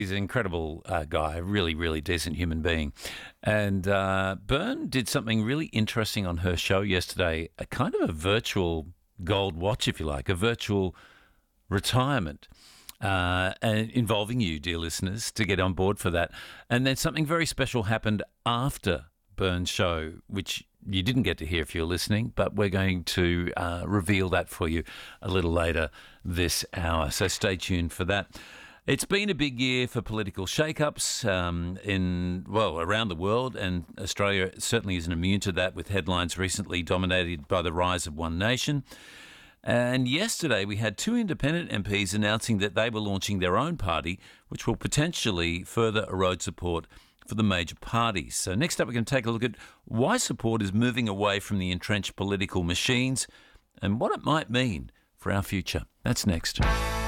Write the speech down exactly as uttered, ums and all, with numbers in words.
He's an incredible uh, guy, a really, really decent human being. And uh, Byrne did something really interesting on her show yesterday, a kind of a virtual gold watch, if you like, a virtual retirement. Uh, and involving you, dear listeners, to get on board for that. And then something very special happened after Byrne's show, which you didn't get to hear if you're listening, but we're going to uh, reveal that for you a little later this hour. So stay tuned for that. It's been a big year for political shake-ups um, in, well, around the world, and Australia certainly isn't immune to that, with headlines recently dominated by the rise of One Nation. And yesterday we had two independent M Ps announcing that they were launching their own party, which will potentially further erode support for the major parties. So next up we're going to take a look at why support is moving away from the entrenched political machines and what it might mean for our future. That's next.